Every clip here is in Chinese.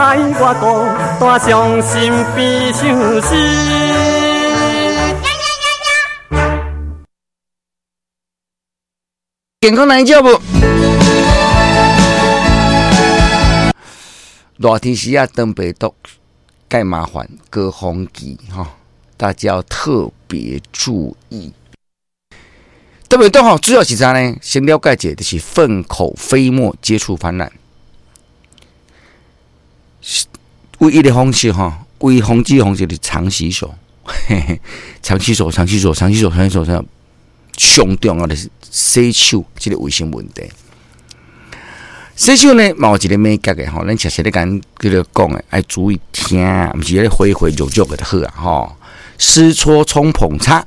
我讲，大伤心变相思。 健康难照不？热天时啊，登北毒盖麻烦，隔风期哈，大家要特别注意。登北毒哈，主要是啥呢？先了解者就是粪口飞沫接触传染。唯一的方式哈，唯一防治方式就是常洗手，常洗手，上重要的是洗手，这个卫生问题。洗手呢，嘛有一个美感的吼，咱常常咧讲的，爱注意听，唔是咧挥挥揉揉的就好啊吼。湿搓冲捧擦，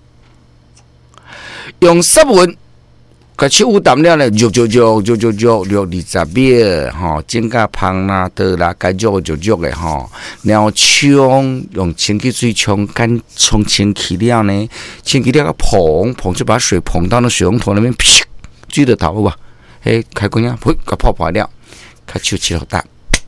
用湿温，甲手污淡了咧，揉20秒吼，整甲芳啦、倒啦，该揉的吼，然后用清洁水冲干，冲清气了呢，清气了个捧，就把水捧到那水龙头那边，噗，水就倒吧，开关呀，噗，甲泡了，甲手洗好大。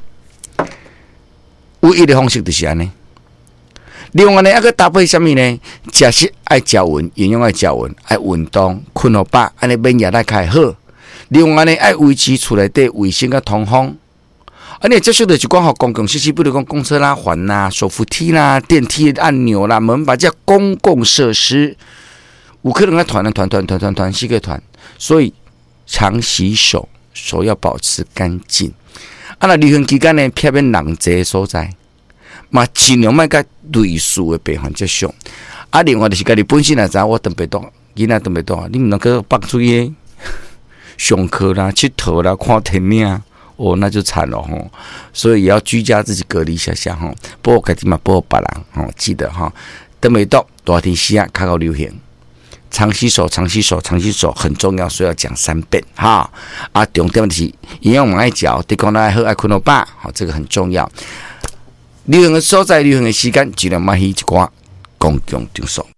唯一的方式就是安尼。另外呢，还个搭配什么呢？食食爱食匀，营养爱食匀，爱运动，困好饱，安尼免疫力较好。另外呢，爱维持厝内底卫生甲通风。你接触到一寡吼公共设施，比如讲公车啦、环啦、手扶梯啦、电梯的按钮啦、门把这公共设施，有可能爱团是个团，所以常洗手，手要保持干净。那旅行期间呢，避免人济的所在。嘛，尽量莫甲类似的病患接触。另外就是家己本身也知道我登北毒，囡仔登北毒，你毋能够放出去上课啦、佚佗啦、看电影，那就惨了吼。所以也要居家自己隔离一下吼，保护家己嘛，保护别人吼。记得哈，登北毒大天时啊，较够流行。常洗手很重要，所以要讲3遍哈。重点就是营养爱嚼，对抗爱好爱困好饱，好，这个很重要。流行的所在、流行的时间，尽量买去一寡公共场所。